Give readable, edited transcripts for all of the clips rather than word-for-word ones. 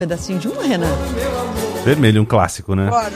Pedacinho de uma, Renan. Vermelho, um clássico, né? Bora.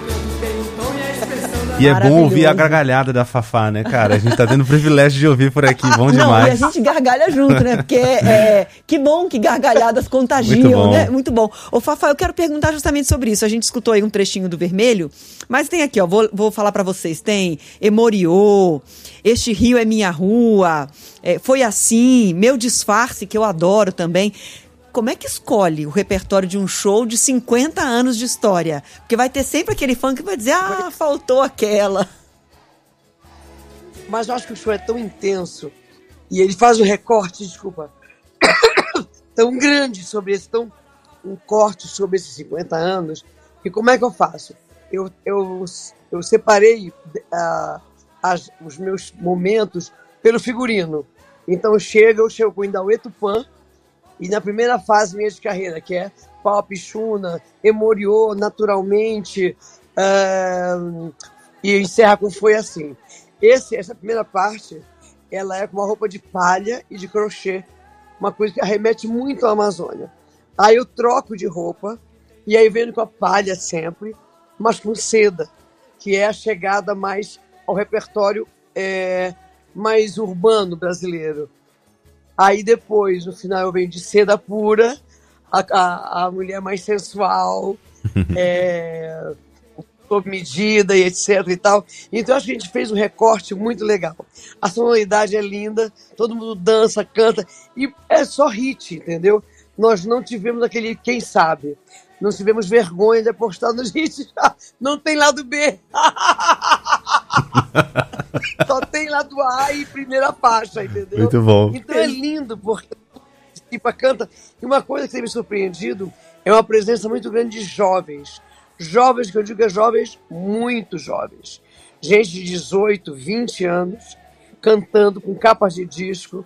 E é bom ouvir a gargalhada da Fafá, né, cara? A gente tá tendo o privilégio de ouvir por aqui, bom demais. Não, e a gente gargalha junto, né? Porque que bom que gargalhadas contagiam, muito bom, né? Muito bom. Ô, Fafá, eu quero perguntar justamente sobre isso. A gente escutou aí um trechinho do Vermelho, mas tem aqui, ó, vou falar pra vocês. Tem Emoriô, Este Rio é Minha Rua, Foi Assim, Meu Disfarce, que eu adoro também. Como é que escolhe o repertório de um show de 50 anos de história? Porque vai ter sempre aquele fã que vai dizer, faltou aquela. Mas eu acho que o show é tão intenso e ele faz um recorte, desculpa, tão grande sobre esse, um corte sobre esses 50 anos. E como é que eu faço? Eu separei os meus momentos pelo figurino. Então eu chego com o Indauê Tupã, e na primeira fase minha de carreira, que é Pau Pichuna, Emoriô, Naturalmente, e encerra com Foi Assim. Essa primeira parte, ela é com uma roupa de palha e de crochê, uma coisa que arremete muito à Amazônia. Aí eu troco de roupa, e aí venho com a palha sempre, mas com seda, que é a chegada mais ao repertório mais urbano brasileiro. Aí depois, no final, eu venho de seda pura, a mulher mais sensual, sob medida e etc e tal. Então acho que a gente fez um recorte muito legal. A sonoridade é linda, todo mundo dança, canta, e é só hit, entendeu? Nós não tivemos aquele quem sabe. Não tivemos vergonha de apostar nos hits. Não tem lado B. Só tem lado A e primeira faixa, entendeu? Muito bom. Então é lindo, porque tipo, canta. E uma coisa que tem me surpreendido é uma presença muito grande de jovens. Jovens, que eu digo é jovens, muito jovens. Gente de 18, 20 anos, cantando com capas de disco.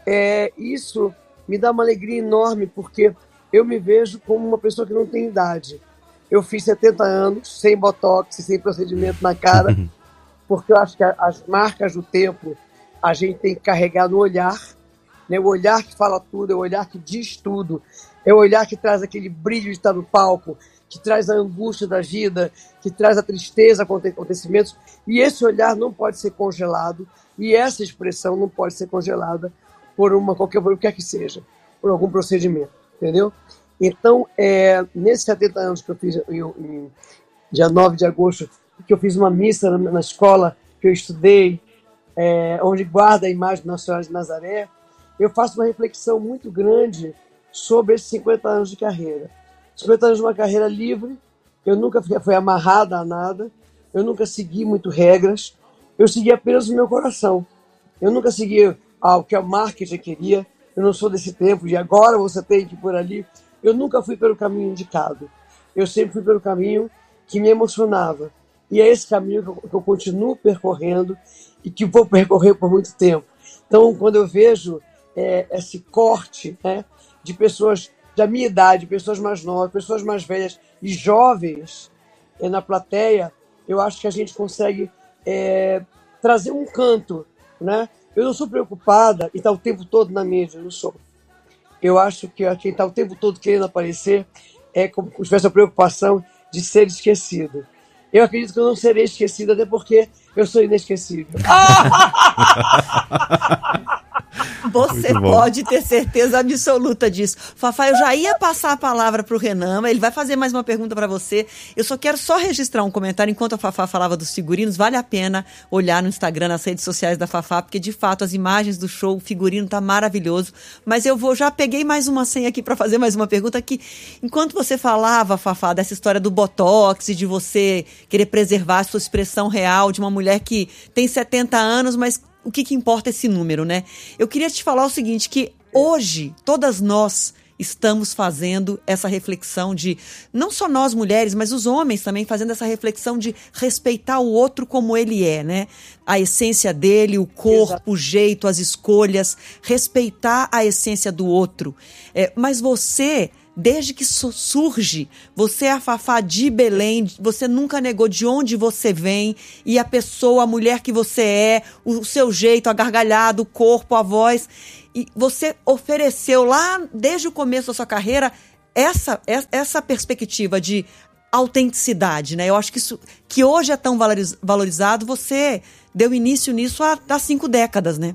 Isso me dá uma alegria enorme, porque eu me vejo como uma pessoa que não tem idade. Eu fiz 70 anos, sem botox, sem procedimento na cara, porque eu acho que as marcas do tempo a gente tem que carregar no olhar, né? O olhar que fala tudo, é o olhar que diz tudo, é o olhar que traz aquele brilho de estar no palco, que traz a angústia da vida, que traz a tristeza com acontecimentos, e esse olhar não pode ser congelado, e essa expressão não pode ser congelada por por o que quer que seja, por algum procedimento, entendeu? Então, nesses 70 anos que eu fiz, em dia 9 de agosto, que eu fiz uma missa na escola que eu estudei, onde guarda a imagem de Nossa Senhora de Nazaré, eu faço uma reflexão muito grande sobre esses 50 anos de carreira. 50 anos de uma carreira livre, eu nunca fui amarrada a nada, eu nunca segui muito regras, eu segui apenas o meu coração. Eu nunca segui o que a marketing queria, eu não sou desse tempo de agora você tem que ir por ali. Eu nunca fui pelo caminho indicado, eu sempre fui pelo caminho que me emocionava. E é esse caminho que eu continuo percorrendo e que vou percorrer por muito tempo. Então, quando eu vejo esse corte, né, de pessoas da minha idade, pessoas mais novas, pessoas mais velhas e jovens na plateia, eu acho que a gente consegue trazer um canto, né? Eu não sou preocupada em estar o tempo todo na mídia, eu não sou. Eu acho que quem está o tempo todo querendo aparecer é como se tivesse a preocupação de ser esquecido. Eu acredito que eu não serei esquecido, até porque eu sou inesquecível. Você pode ter certeza absoluta disso. Fafá, eu já ia passar a palavra para o Renan, mas ele vai fazer mais uma pergunta para você. Eu só quero registrar um comentário. Enquanto a Fafá falava dos figurinos, vale a pena olhar no Instagram, nas redes sociais da Fafá, porque de fato as imagens do show, o figurino tá maravilhoso. Mas já peguei mais uma senha aqui para fazer mais uma pergunta que, enquanto você falava, Fafá, dessa história do botox e de você querer preservar a sua expressão real de uma mulher que tem 70 anos, mas o que importa é esse número, né? Eu queria te falar o seguinte, que hoje todas nós estamos fazendo essa reflexão de, não só nós mulheres, mas os homens também fazendo essa reflexão de respeitar o outro como ele é, né? A essência dele, o corpo, exato, o jeito, as escolhas, respeitar a essência do outro. Mas você, desde que surge, você é a Fafá de Belém, você nunca negou de onde você vem, e a pessoa, a mulher que você é, o seu jeito, a gargalhada, o corpo, a voz, e você ofereceu lá, desde o começo da sua carreira, essa perspectiva de autenticidade, né? Eu acho que isso, que hoje é tão valorizado, você deu início nisso há 5 décadas, né?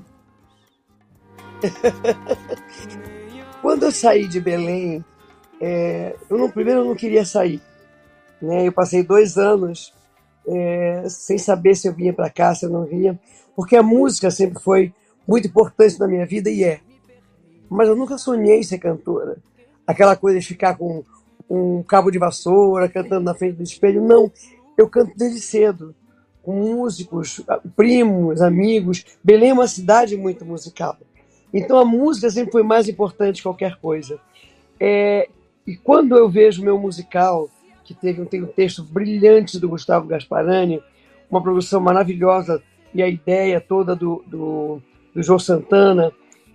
Quando eu saí de Belém, primeiro eu não queria sair, né? Eu passei 2 anos sem saber se eu vinha para cá, se eu não vinha, porque a música sempre foi muito importante na minha vida e é. Mas eu nunca sonhei ser cantora. Aquela coisa de ficar com um cabo de vassoura, cantando na frente do espelho. Não, eu canto desde cedo, com músicos, primos, amigos. Belém é uma cidade muito musical. Então a música sempre foi mais importante que qualquer coisa. E quando eu vejo o meu musical, que tem um texto brilhante do Gustavo Gasparani, uma produção maravilhosa, e a ideia toda do João Santana,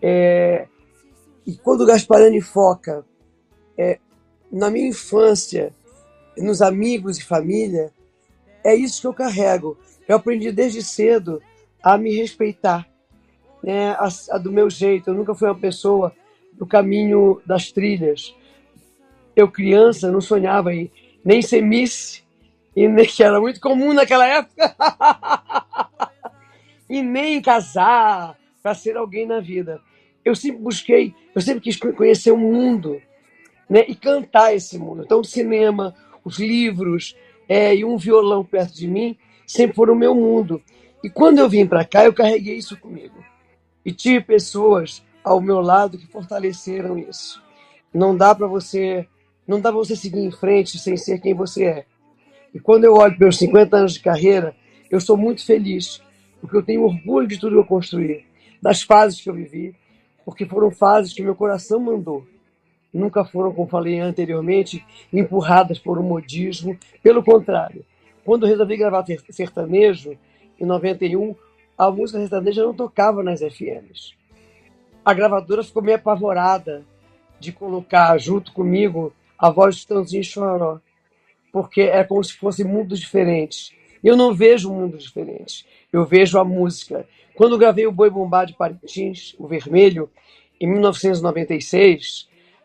e quando o Gasparani foca na minha infância, nos amigos e família, é isso que eu carrego. Eu aprendi desde cedo a me respeitar, né, a do meu jeito. Eu nunca fui uma pessoa do caminho das trilhas. Eu, criança, não sonhava em nem ser Miss, e nem, que era muito comum naquela época, e nem casar para ser alguém na vida. Eu sempre quis conhecer o mundo, né, e cantar esse mundo. Então, o cinema, os livros e um violão perto de mim sempre foram o meu mundo. E quando eu vim para cá, eu carreguei isso comigo. E tive pessoas ao meu lado que fortaleceram isso. Não dá para você seguir em frente sem ser quem você é. E quando eu olho para meus 50 anos de carreira, eu sou muito feliz, porque eu tenho orgulho de tudo que eu construí, das fases que eu vivi, porque foram fases que meu coração mandou. Nunca foram, como falei anteriormente, empurradas por um modismo. Pelo contrário, quando eu resolvi gravar sertanejo, em 91, a música sertaneja não tocava nas FMs. A gravadora ficou meio apavorada de colocar junto comigo a voz de Tãozinho e Chororó, porque é como se fossem mundos diferentes. Eu não vejo mundos diferentes, eu vejo a música. Quando eu gravei o Boi Bumbá de Parintins, o Vermelho, em 1996,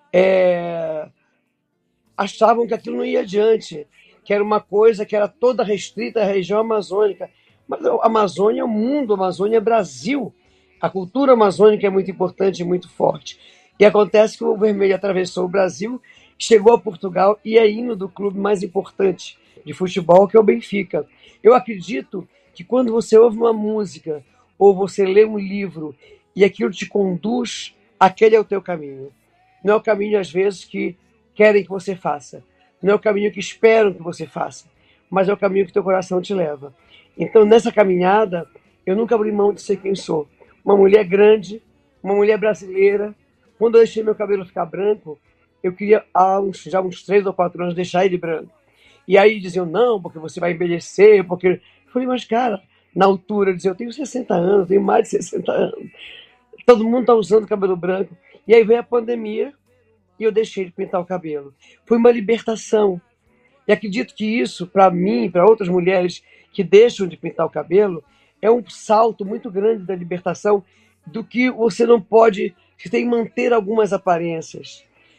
achavam que aquilo não ia adiante, que era uma coisa que era toda restrita à região amazônica. Mas a Amazônia é o mundo, a Amazônia é Brasil. A cultura amazônica é muito importante e muito forte. E acontece que o Vermelho atravessou o Brasil, chegou a Portugal e é hino do clube mais importante de futebol, que é o Benfica. Eu acredito que quando você ouve uma música ou você lê um livro e aquilo te conduz, aquele é o teu caminho. Não é o caminho, às vezes, que querem que você faça. Não é o caminho que esperam que você faça. Mas é o caminho que teu coração te leva. Então, nessa caminhada, eu nunca abri mão de ser quem sou. Uma mulher grande, uma mulher brasileira. Quando eu deixei meu cabelo ficar branco, eu queria, já uns 3 ou 4 anos, deixar ele branco. E aí diziam, não, porque você vai envelhecer, porque... Eu falei, mas cara, na altura, eu dizia, eu tenho 60 anos, tenho mais de 60 anos. Todo mundo está usando cabelo branco. E aí veio a pandemia e eu deixei de pintar o cabelo. Foi uma libertação. E acredito que isso, para mim, para outras mulheres que deixam de pintar o cabelo, é um salto muito grande da libertação do que você não pode... Você tem que manter algumas aparências.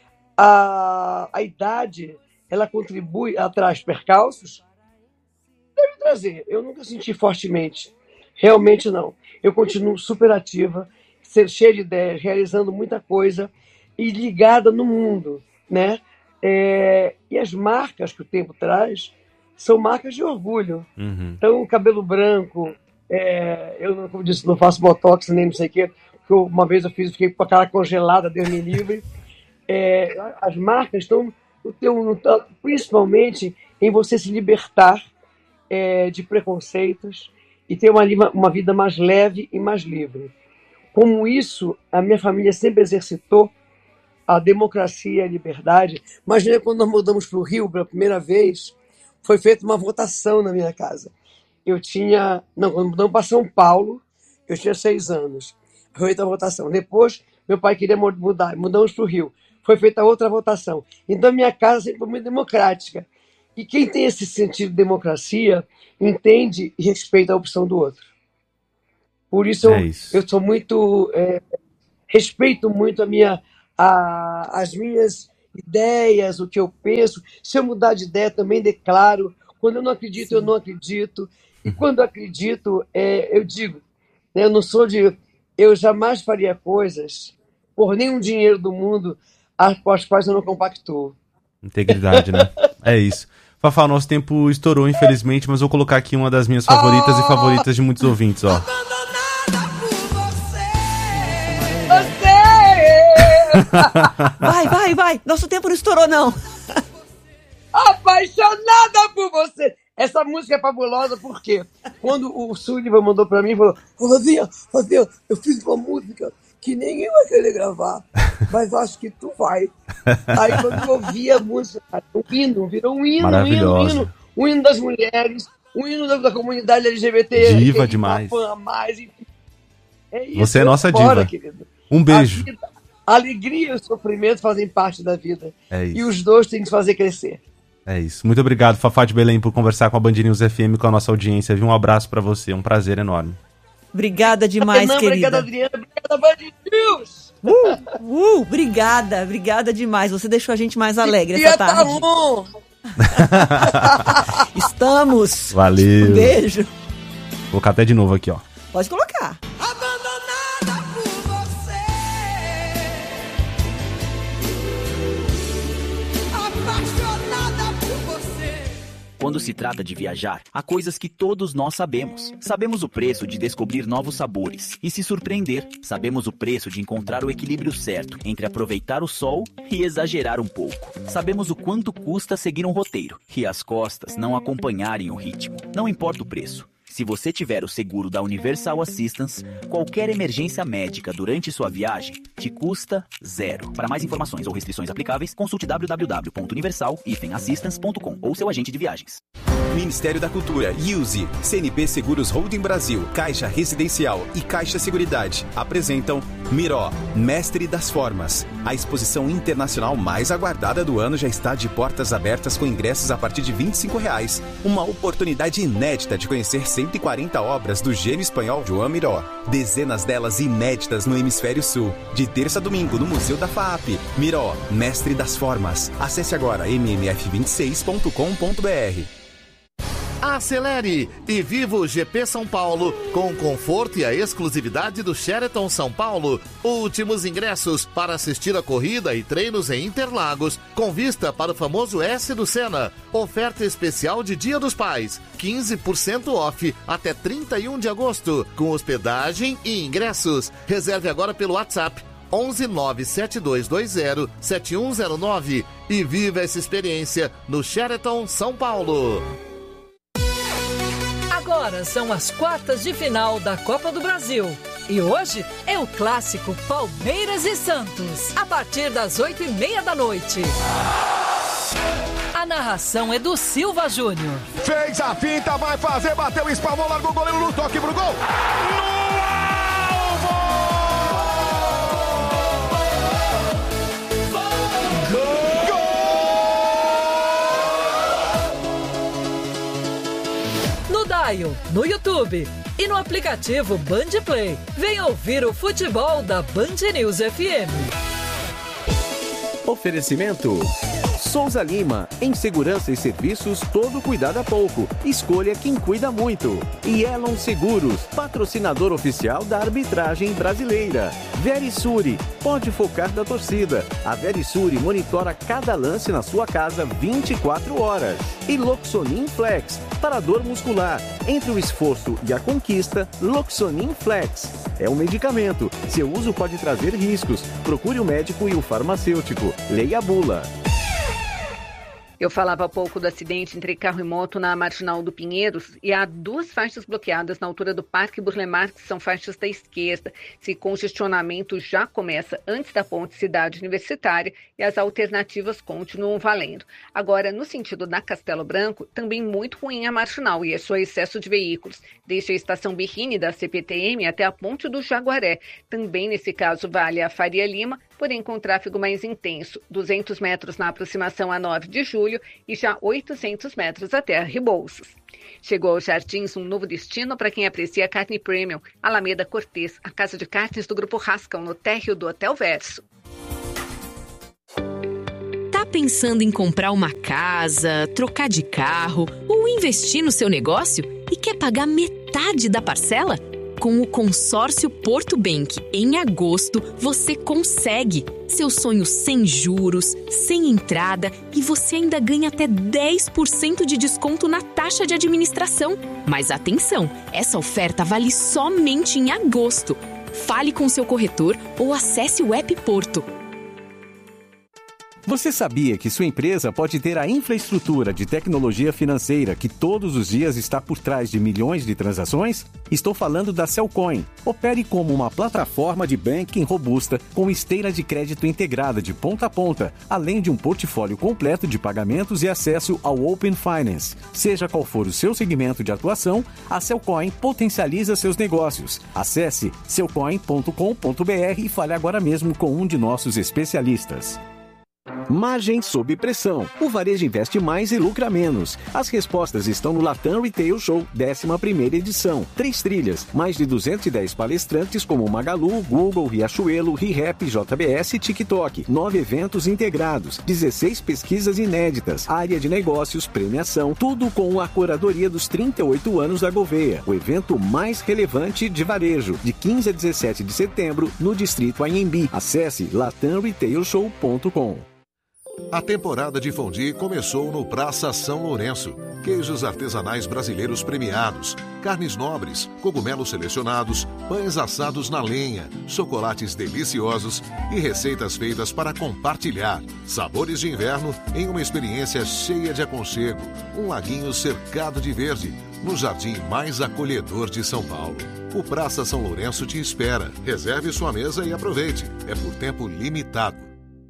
A idade, ela contribui, ela traz percalços? Deve trazer. Eu nunca senti fortemente. Realmente não. Eu continuo super ativa, cheia de ideias, realizando muita coisa e ligada no mundo, né? E as marcas que o tempo traz são marcas de orgulho. Uhum. Então, o cabelo branco, eu, como disse, não faço botox nem não sei o quê, porque uma vez fiquei com a cara congelada, Deus me livre. As marcas estão principalmente em você se libertar de preconceitos e ter uma vida mais leve e mais livre. Como isso, a minha família sempre exercitou a democracia e a liberdade. Imagina quando nós mudamos para o Rio pela primeira vez, foi feita uma votação na minha casa. Quando mudamos para São Paulo, eu tinha 6 anos. Foi feita a votação. Depois, meu pai queria mudamos para o Rio. Foi feita outra votação. Então, a minha casa sempre foi muito democrática. E quem tem esse sentido de democracia entende e respeita a opção do outro. Por isso, eu sou muito... respeito muito as minhas ideias, o que eu penso. Se eu mudar de ideia, também declaro. Quando eu não acredito, eu não acredito. E quando eu acredito, eu digo, né, eu não sou de... Eu jamais faria coisas por nenhum dinheiro do mundo com as quais eu não compactuo. Integridade, né? É isso. Fafá, o nosso tempo estourou, infelizmente, mas vou colocar aqui uma das minhas favoritas e favoritas de muitos ouvintes, ó. Vai. Nosso tempo não estourou, não. Apaixonada por você. Essa música é fabulosa porque quando o Sullivan mandou pra mim, falou: Favinha, eu fiz uma música que ninguém vai querer gravar, mas acho que tu vai. Aí quando eu ouvi a música, virou um hino, um hino das mulheres, um hino da comunidade LGBT. Diva demais. Enfim. É isso. Você é nossa diva. Querido. Um beijo. A alegria e o sofrimento fazem parte da vida. É isso. E os dois têm que fazer crescer. É isso. Muito obrigado, Fafá de Belém, por conversar com a Band News FM, com a nossa audiência. Um abraço pra você. Um prazer enorme. Obrigada demais, querida. Obrigada, Adriana. Obrigada, Band News. Obrigada demais. Você deixou a gente mais alegre essa tarde. Estamos. Valeu. Um beijo. Vou colocar até de novo aqui, ó. Pode colocar. Quando se trata de viajar, há coisas que todos nós sabemos. Sabemos o preço de descobrir novos sabores e se surpreender. Sabemos o preço de encontrar o equilíbrio certo entre aproveitar o sol e exagerar um pouco. Sabemos o quanto custa seguir um roteiro e as costas não acompanharem o ritmo. Não importa o preço. Se você tiver o seguro da Universal Assistance, qualquer emergência médica durante sua viagem te custa zero. Para mais informações ou restrições aplicáveis, consulte www.universal-assistance.com ou seu agente de viagens. Ministério da Cultura, USE, CNP Seguros Holding Brasil, Caixa Residencial e Caixa Seguridade apresentam Miró, Mestre das Formas. A exposição internacional mais aguardada do ano já está de portas abertas com ingressos a partir de R$ 25,00. Uma oportunidade inédita de conhecer 140 obras do gênio espanhol Joan Miró. Dezenas delas inéditas no Hemisfério Sul. De terça a domingo no Museu da FAAP. Miró, Mestre das Formas. Acesse agora mmf26.com.br. Acelere e viva o GP São Paulo com o conforto e a exclusividade do Sheraton São Paulo. Últimos ingressos para assistir a corrida e treinos em Interlagos, com vista para o famoso S do Senna. Oferta especial de Dia dos Pais, 15% off até 31 de agosto, com hospedagem e ingressos. Reserve agora pelo WhatsApp 11 97220 7109 e viva essa experiência no Sheraton São Paulo. Agora são as quartas de final da Copa do Brasil. E hoje é o clássico Palmeiras e Santos, a partir das 8h30 da noite. A narração é do Silva Júnior. Fez a finta, vai fazer, bateu, espalmou, largou o goleiro no toque pro gol. No YouTube e no aplicativo Band Play. Venha ouvir o futebol da Band News FM. Oferecimento Souza Lima, em segurança e serviços, todo cuidado é pouco. Escolha quem cuida muito. E Elon Seguros, patrocinador oficial da arbitragem brasileira. Verisuri, pode focar da torcida. A Verisuri monitora cada lance na sua casa 24 horas. E Loxonin Flex, para dor muscular. Entre o esforço e a conquista, Loxonin Flex. É um medicamento. Seu uso pode trazer riscos. Procure o médico e o farmacêutico. Leia a bula. Eu falava há pouco do acidente entre carro e moto na Marginal do Pinheiros e há duas faixas bloqueadas na altura do Parque Burle Marx, que são faixas da esquerda. Esse congestionamento já começa antes da ponte Cidade Universitária e as alternativas continuam valendo. Agora, no sentido da Castelo Branco, também muito ruim a Marginal e é só excesso de veículos. Desde a estação Birrini da CPTM até a ponte do Jaguaré. Também nesse caso vale a Faria Lima, porém com tráfego mais intenso, 200 metros na aproximação a 9 de julho e já 800 metros até a Rebouças. Chegou aos Jardins um novo destino para quem aprecia carne premium, Alameda Cortês, a casa de carnes do Grupo Rascal, no térreo do Hotel Verso. pensando em comprar uma casa, trocar de carro ou investir no seu negócio e quer pagar metade da parcela? Com o consórcio Porto Bank, em agosto, você consegue. Seu sonho sem juros, sem entrada e você ainda ganha até 10% de desconto na taxa de administração. Mas atenção, essa oferta vale somente em agosto. Fale com seu corretor ou acesse o app Porto. Você sabia que sua empresa pode ter a infraestrutura de tecnologia financeira que todos os dias está por trás de milhões de transações? Estou falando da Cellcoin. Opere como uma plataforma de banking robusta com esteira de crédito integrada de ponta a ponta, além de um portfólio completo de pagamentos e acesso ao Open Finance. Seja qual for o seu segmento de atuação, a Cellcoin potencializa seus negócios. Acesse cellcoin.com.br e fale agora mesmo com um de nossos especialistas. Margem sob pressão. O varejo investe mais e lucra menos. As respostas estão no Latam Retail Show, 11ª edição. 3 trilhas, mais de 210 palestrantes como Magalu, Google, Riachuelo, ReHap, JBS e TikTok. 9 eventos integrados, 16 pesquisas inéditas, área de negócios, premiação, tudo com a curadoria dos 38 anos da Gouveia. O evento mais relevante de varejo, de 15 a 17 de setembro, no Distrito Anhembi. Acesse latamretailshow.com. A temporada de fondue começou no Praça São Lourenço. Queijos artesanais brasileiros premiados, carnes nobres, cogumelos selecionados, pães assados na lenha, chocolates deliciosos e receitas feitas para compartilhar. Sabores de inverno em uma experiência cheia de aconchego. Um laguinho cercado de verde, no jardim mais acolhedor de São Paulo. O Praça São Lourenço te espera. Reserve sua mesa e aproveite. É por tempo limitado.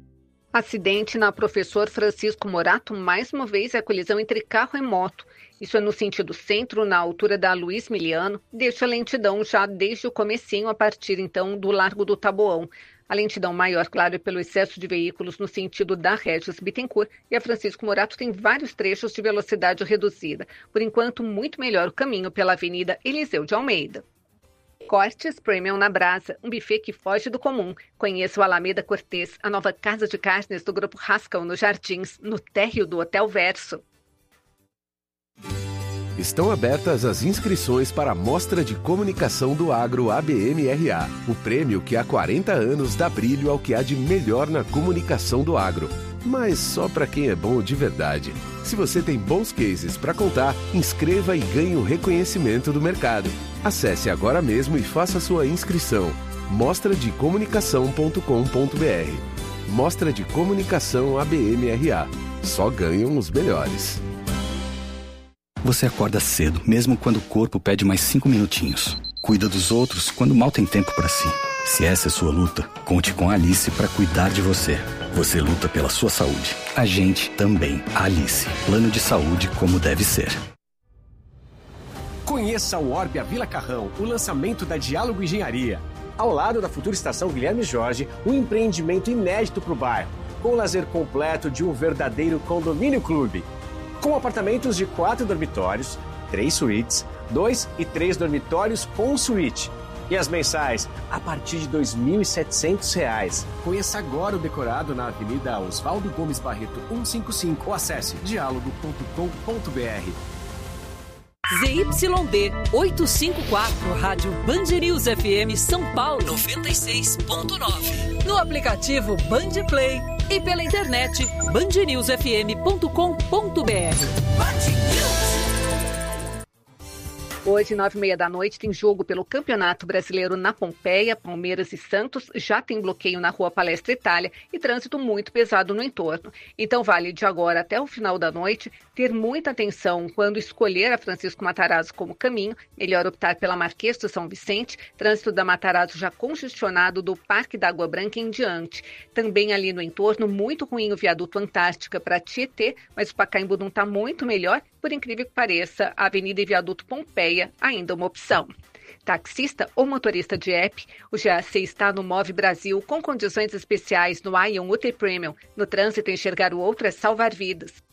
Acidente na Professor Francisco Morato, mais uma vez a colisão entre carro e moto. Isso é no sentido centro, na altura da Luiz Miliano, deixa a lentidão já desde o comecinho, a partir então do Largo do Taboão. A lentidão maior, claro, é pelo excesso de veículos no sentido da Regis Bittencourt, e a Francisco Morato tem vários trechos de velocidade reduzida. Por enquanto, muito melhor o caminho pela Avenida Eliseu de Almeida. Cortes Premium na Brasa, um buffet que foge do comum. Conheça o Alameda Cortês, a nova casa de carnes do Grupo Rascal nos Jardins, no térreo do Hotel Verso. Estão abertas as inscrições para a Mostra de Comunicação do Agro ABMRA, o prêmio que há 40 anos dá brilho ao que há de melhor na comunicação do agro. Mas só para quem é bom de verdade. Se você tem bons cases para contar, inscreva e ganhe o reconhecimento do mercado. Acesse agora mesmo e faça sua inscrição. mostradecomunicação.com.br. Mostra de Comunicação ABMRA. Só ganham os melhores. Você acorda cedo, mesmo quando o corpo pede mais 5 minutinhos. Cuida dos outros quando mal tem tempo para si. Se essa é sua luta, conte com a Alice para cuidar de você. Você luta pela sua saúde. A gente também. A Alice. Plano de saúde como deve ser. Conheça o Orbia Vila Carrão, o lançamento da Diálogo Engenharia. Ao lado da futura estação Guilherme Jorge, um empreendimento inédito para o bairro, com o lazer completo de um verdadeiro condomínio clube. Com apartamentos de 4 dormitórios, 3 suítes, 2 e 3 dormitórios com suíte. E as mensais, a partir de R$ 2.700. Conheça agora o decorado na Avenida Oswaldo Gomes Barreto 155 ou acesse dialogo.com.br. ZYD 854, Rádio Band News FM São Paulo 96.9. No aplicativo Band Play e pela internet bandnewsfm.com.br. Hoje, 9h30 tem jogo pelo Campeonato Brasileiro na Pompeia. Palmeiras e Santos já tem bloqueio na Rua Palestra Itália e trânsito muito pesado no entorno. Então vale de agora até o final da noite ter muita atenção quando escolher a Francisco Matarazzo como caminho. Melhor optar pela Marquês de São Vicente. Trânsito da Matarazzo já congestionado do Parque da Água Branca em diante. Também ali no entorno, muito ruim o viaduto Antártica para Tietê, mas o Pacaembu não está muito melhor. Por incrível que pareça, a Avenida e Viaduto Pompeia ainda uma opção. Taxista ou motorista de app, o GAC está no Move Brasil com condições especiais no Ion UT Premium. No trânsito, enxergar o outro é salvar vidas.